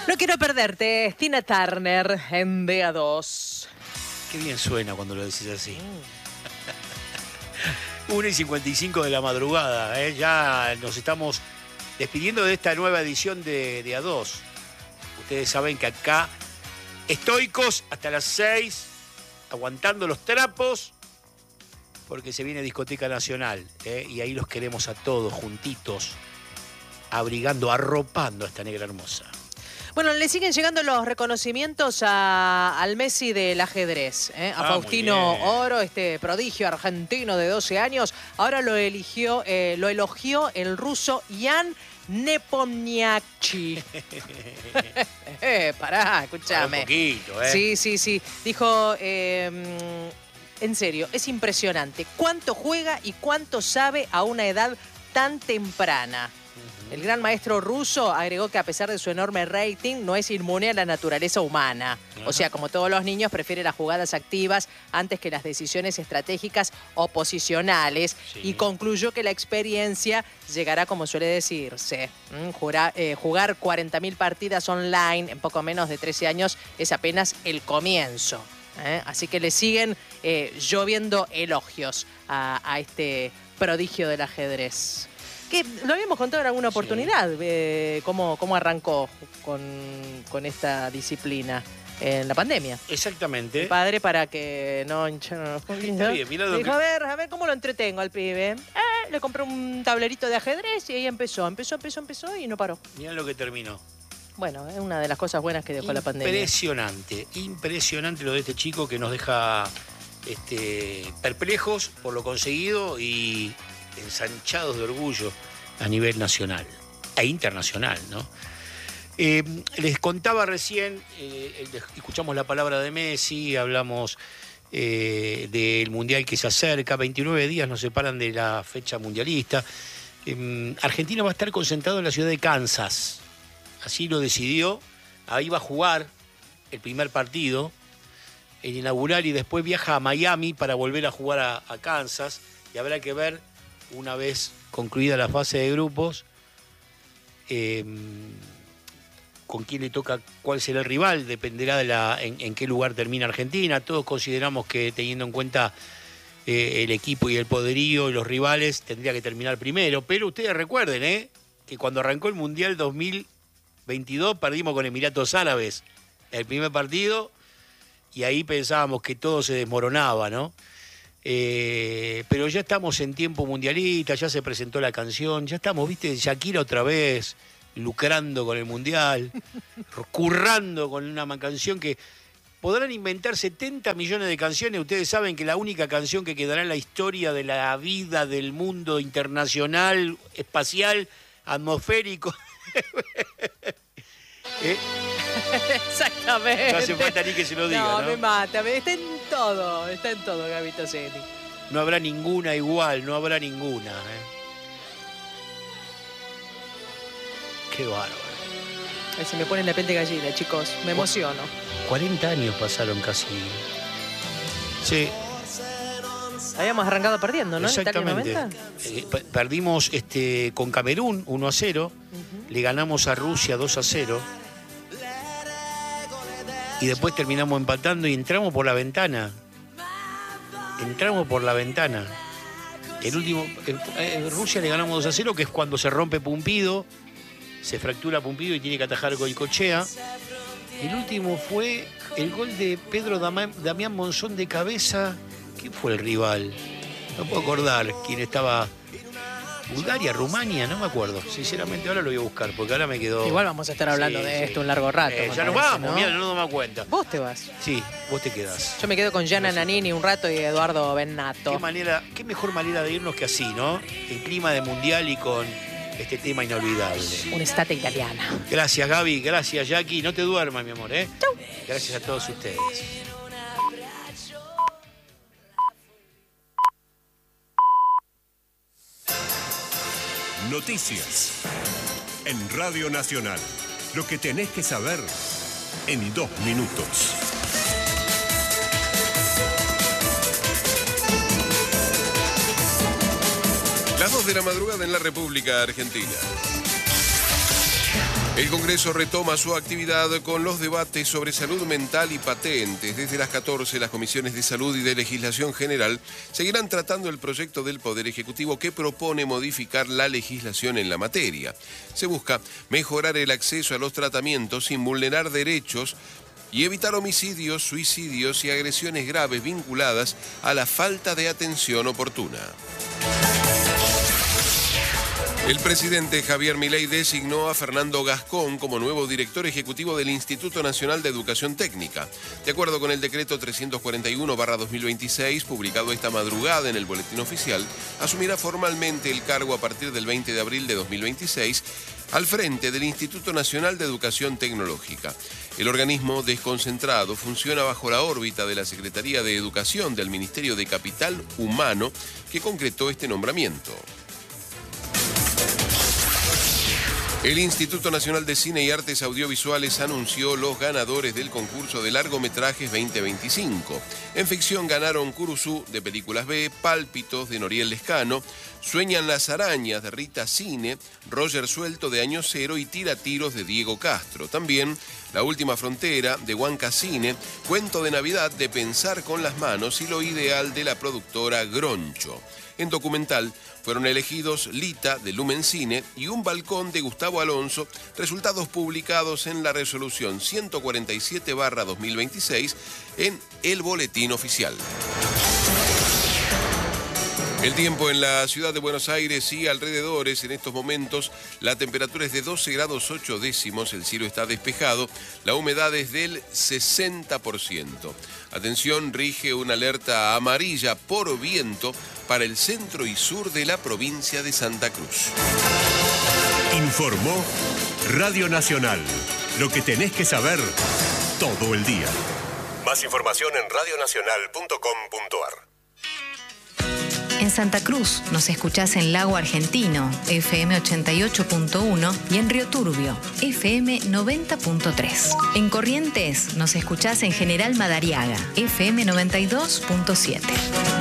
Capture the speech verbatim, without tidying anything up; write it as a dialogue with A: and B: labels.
A: No quiero perderte, Tina Turner en D A dos.
B: Qué bien suena cuando lo decís así. Mm. una y cincuenta y cinco de la madrugada, ¿eh? Ya nos estamos despidiendo de esta nueva edición de D A dos. Ustedes saben que acá, estoicos hasta las seis, aguantando los trapos, porque se viene Discoteca Nacional, ¿eh? Y ahí los queremos a todos juntitos, abrigando, arropando a esta negra hermosa.
A: Bueno, le siguen llegando los reconocimientos a, al Messi del ajedrez, ¿eh? A ah, Faustino Oro, este prodigio argentino de doce años. Ahora lo eligió, eh, lo elogió el ruso Jan Nepomniachtchi. eh, pará, escúchame.
B: Un poquito, ¿eh?
A: Sí, sí, sí. Dijo, eh, en serio, es impresionante cuánto juega y cuánto sabe a una edad tan temprana. El gran maestro ruso agregó que a pesar de su enorme rating, no es inmune a la naturaleza humana. O sea, como todos los niños, prefiere las jugadas activas antes que las decisiones estratégicas o posicionales. Sí. Y concluyó que la experiencia llegará, como suele decirse. ¿Mm? Jugar, eh, jugar cuarenta mil partidas online en poco menos de trece años es apenas el comienzo. ¿eh? Así que le siguen eh, lloviendo elogios a, a este prodigio del ajedrez. Que lo habíamos contado en alguna oportunidad, sí. eh, cómo, cómo arrancó con, con esta disciplina en la pandemia.
B: Exactamente.
A: El padre, para que no hincharan los poquitos, dijo, que... a ver, a ver cómo lo entretengo al pibe. Eh, le compré un tablerito de ajedrez y ahí empezó, empezó, empezó, empezó y no paró.
B: Mirá lo que terminó.
A: Bueno, es una de las cosas buenas que dejó la pandemia.
B: Impresionante, impresionante lo de este chico que nos deja este, perplejos por lo conseguido y ensanchados de orgullo a nivel nacional e internacional, ¿no? Eh, les contaba recién, eh, escuchamos la palabra de Messi, hablamos eh, del Mundial que se acerca, veintinueve días nos separan de la fecha mundialista. Eh, Argentina va a estar concentrado en la ciudad de Kansas, así lo decidió, ahí va a jugar el primer partido, el inaugural, y después viaja a Miami para volver a jugar a, a Kansas, y habrá que ver, una vez concluida la fase de grupos, eh, con quién le toca, cuál será el rival, dependerá de la, en, en qué lugar termina Argentina. Todos consideramos que, teniendo en cuenta eh, el equipo y el poderío y los rivales, tendría que terminar primero. Pero ustedes recuerden eh, que cuando arrancó el Mundial dos mil veintidós perdimos con Emiratos Árabes el primer partido y ahí pensábamos que todo se desmoronaba, ¿no? Eh, pero ya estamos en tiempo mundialista, ya se presentó la canción, ya estamos, viste, Shakira otra vez lucrando con el mundial, currando con una canción que podrán inventar setenta millones de canciones. Ustedes saben que la única canción que quedará en la historia de la vida del mundo internacional, espacial, atmosférico. ¿Eh?
A: Exactamente.
B: No hace falta ni que se lo diga, ¿no?
A: No, me mata. Está en todo, está en todo, Gabito Celi.
B: No habrá ninguna igual, no habrá ninguna. ¿eh? Qué bárbaro.
A: Ay, se me pone la piel de gallina, chicos. Me emociono.
B: cuarenta años pasaron casi. Sí.
A: Habíamos arrancado perdiendo, ¿no?
B: Exactamente.
A: ¿En Italia noventa?
B: Eh, perdimos este, con Camerún uno a cero. Uh-huh. Le ganamos a Rusia dos a cero. Y después terminamos empatando y entramos por la ventana. Entramos por la ventana. El último, en, en Rusia le ganamos dos a cero, que es cuando se rompe Pumpido, se fractura Pumpido y tiene que atajar Goicoechea. El último fue el gol de Pedro Damián, Damián Monzón de cabeza. ¿Quién fue el rival? No puedo acordar quién estaba. Bulgaria, Rumania, no me acuerdo. Sinceramente ahora lo voy a buscar, porque ahora me quedó...
A: Igual vamos a estar hablando sí, de sí. esto un largo rato.
B: Eh, ya nos vamos, ¿no? Mira, no nos damos cuenta.
A: ¿Vos te vas?
B: Sí, vos te quedás.
A: Yo me quedo con Gianna Nannini un rato y Eduardo Bennato.
B: Qué manera, qué mejor manera de irnos que así, ¿no? En clima de mundial y con este tema inolvidable.
A: Un'estate italiana.
B: Gracias, Gaby, gracias, Jackie. No te duermas, mi amor, ¿eh?
A: Chau.
B: Gracias a todos ustedes.
C: Noticias en Radio Nacional. Lo que tenés que saber en dos minutos.
D: Las dos de la madrugada en la República Argentina. El Congreso retoma su actividad con los debates sobre salud mental y patentes. Desde las catorce, las comisiones de salud y de legislación general seguirán tratando el proyecto del Poder Ejecutivo que propone modificar la legislación en la materia. Se busca mejorar el acceso a los tratamientos sin vulnerar derechos y evitar homicidios, suicidios y agresiones graves vinculadas a la falta de atención oportuna. El presidente Javier Milei designó a Fernando Gascón como nuevo director ejecutivo del Instituto Nacional de Educación Técnica. De acuerdo con el decreto trescientos cuarenta y uno barra dos mil veintiséis, publicado esta madrugada en el Boletín Oficial, asumirá formalmente el cargo a partir del veinte de abril de dos mil veintiséis al frente del Instituto Nacional de Educación Tecnológica. El organismo desconcentrado funciona bajo la órbita de la Secretaría de Educación del Ministerio de Capital Humano, que concretó este nombramiento. El Instituto Nacional de Cine y Artes Audiovisuales anunció los ganadores del concurso de largometrajes veinte veinticinco. En ficción ganaron Curuzú, de Películas B, Pálpitos, de Noriel Lescano, Sueñan las arañas, de Rita Cine, Roger Suelto, de Año Cero y Tira Tiros, de Diego Castro. También La Última Frontera, de Huanca Cine, Cuento de Navidad, de Pensar con las Manos y Lo Ideal, de la productora Groncho. En documental fueron elegidos Lita, de Lumen Cine, y Un Balcón, de Gustavo Alonso, resultados publicados en la resolución ciento cuarenta y siete barra dos mil veintiséis en el Boletín Oficial. El tiempo en la ciudad de Buenos Aires y alrededores. En estos momentos la temperatura es de doce grados ocho décimos, el cielo está despejado, la humedad es del sesenta por ciento. Atención, rige una alerta amarilla por viento para el centro y sur de la provincia de Santa Cruz.
C: Informó Radio Nacional. Lo que tenés que saber todo el día. Más información en radio nacional punto com punto ar.
E: En Santa Cruz nos escuchás en Lago Argentino, F M ochenta y ocho punto uno, y en Río Turbio, F M noventa punto tres. En Corrientes nos escuchás en General Madariaga, F M noventa y dos punto siete.